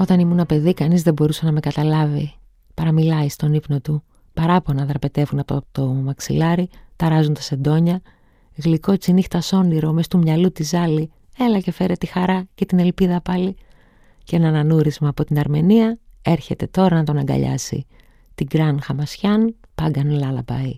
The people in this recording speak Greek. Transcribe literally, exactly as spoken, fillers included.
Όταν ήμουν παιδί, κανείς δεν μπορούσε να με καταλάβει. Παραμιλάει στον ύπνο του. Παράπονα δραπετεύουν από το μαξιλάρι, ταράζουν τα σεντόνια. Γλυκό τσινύχτα όνειρο, μες του μυαλού τη ζάλη. Έλα και φέρε τη χαρά και την ελπίδα πάλι. Και ένα ανανούρισμα από την Αρμενία έρχεται τώρα να τον αγκαλιάσει. Την Γκραν Χαμασιάν, Pagan Lullaby.